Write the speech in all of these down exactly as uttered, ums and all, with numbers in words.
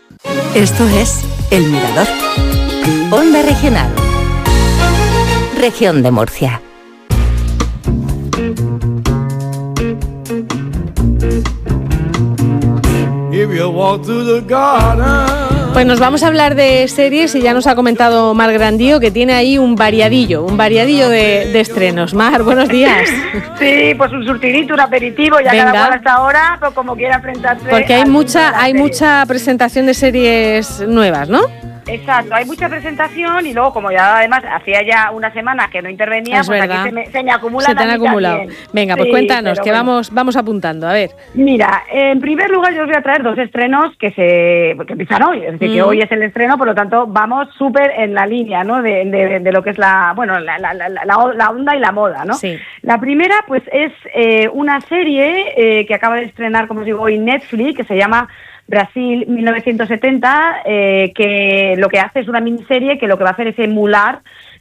Esto es El Mirador. Onda Regional. Región de Murcia. Pues nos vamos a hablar de series y ya nos ha comentado Mar Grandío que tiene ahí un variadillo, un variadillo de, de estrenos. Mar, buenos días. Sí, pues un surtidito, un aperitivo, ya Venga. cada cual hasta ahora, pues como quiera enfrentarse. Porque hay mucha, hay serie. mucha presentación de series nuevas, ¿no? Exacto, hay mucha presentación y luego como ya además hacía ya una semana que no intervenía, Es pues verdad. aquí se me, se me acumulan. Se te han a mí acumulado. también. Venga, pues Sí, cuéntanos, que bueno. vamos, vamos apuntando, a ver. Mira, en primer lugar yo os voy a traer dos estrenos que se que empiezan hoy, es decir, Mm. que hoy es el estreno, por lo tanto vamos súper en la línea, ¿no? De, de, de lo que es la, bueno, la, la, la, la, la onda y la moda, ¿no? Sí. La primera, pues, es eh, una serie eh, que acaba de estrenar, como os digo, hoy Netflix, que se llama Brasil mil novecientos setenta, eh, que lo que hace es una miniserie que lo que va a hacer es emular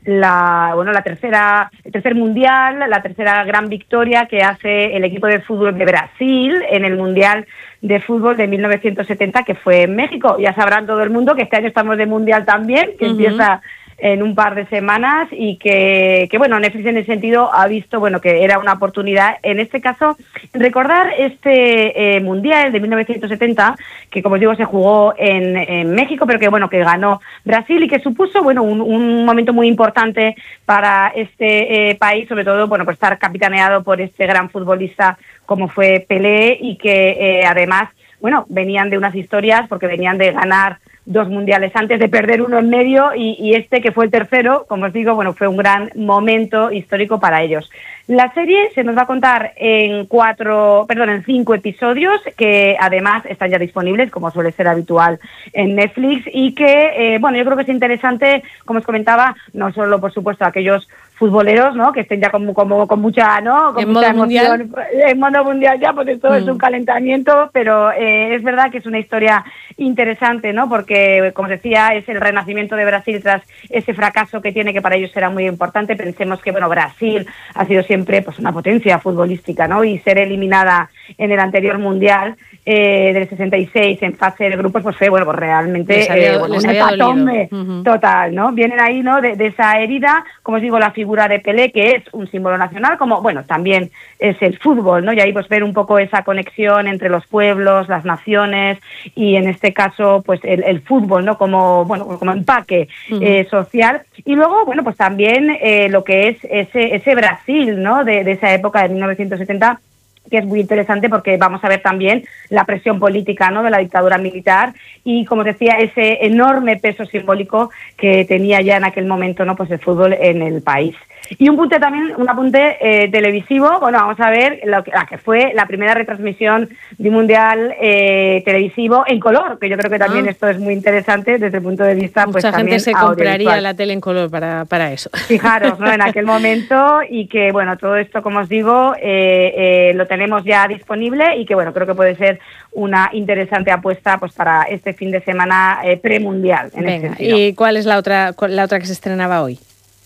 la bueno la tercera el tercer mundial, la tercera gran victoria que hace el equipo de fútbol de Brasil en el mundial de fútbol de mil novecientos setenta, que fue en México. Ya sabrán todo el mundo que este año estamos de mundial también, que Uh-huh. empieza en un par de semanas y que, que, bueno, Netflix en ese sentido ha visto, bueno, que era una oportunidad, en este caso, recordar este eh, Mundial de mil novecientos setenta, que como os digo se jugó en, en México, pero que, bueno, que ganó Brasil y que supuso, bueno, un, un momento muy importante para este eh, país, sobre todo, bueno, por estar capitaneado por este gran futbolista como fue Pelé y que eh, además, bueno, venían de unas historias porque venían de ganar dos mundiales antes, de perder uno en medio y, y este que fue el tercero, como os digo, bueno, fue un gran momento histórico para ellos. La serie se nos va a contar en cuatro, perdón, en cinco episodios que además están ya disponibles, como suele ser habitual en Netflix y que, eh, bueno, yo creo que es interesante, como os comentaba, no solo, por supuesto, aquellos futboleros, ¿no?, que estén ya como, como con mucha, ¿no?, con en mucha modo emoción, mundial. en modo mundial ya, pues esto mm. es un calentamiento, pero eh, es verdad que es una historia interesante, ¿no?, porque, como os decía, es el renacimiento de Brasil tras ese fracaso que tiene, que para ellos era muy importante. Pensemos que, bueno, Brasil ha sido siempre pues una potencia futbolística, ¿no?, y ser eliminada en el anterior mundial eh, del sesenta y seis en fase de grupos, pues fue, bueno, pues realmente les había, eh, bueno, les un había hecatombe uh-huh. total, ¿no? Vienen ahí, ¿no?, de, de esa herida, como os digo, la figura de Pelé, que es un símbolo nacional, como, bueno, también es el fútbol, ¿no?, y ahí pues ver un poco esa conexión entre los pueblos, las naciones, y en este caso, pues el, el fútbol, ¿no?, como, bueno, como empaque uh-huh. eh, social, y luego, bueno, pues también eh, lo que es ese, ese Brasil, ¿no?, de, de esa época de mil novecientos setenta, que es muy interesante porque vamos a ver también la presión política, ¿no?, de la dictadura militar y, como decía, ese enorme peso simbólico que tenía ya en aquel momento, ¿no?, pues el fútbol en el país. Y un punto también, un apunte eh, televisivo, bueno, vamos a ver lo que, la que fue la primera retransmisión de un mundial eh, televisivo en color, que yo creo que también ah. esto es muy interesante desde el punto de vista, mucha pues gente también se compraría la tele en color para, para eso. Fijaros, ¿no?, en aquel momento, y que, bueno, todo esto, como os digo, eh, eh, lo tenemos ya disponible y que, bueno, creo que puede ser una interesante apuesta pues para este fin de semana eh, premundial. En Venga, ese ¿y cuál es la otra, la otra que se estrenaba hoy?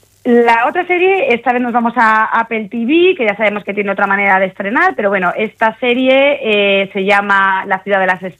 La otra serie, esta vez nos vamos a Apple T V, que ya sabemos que tiene otra manera de estrenar, pero bueno, esta serie eh, se llama La ciudad de las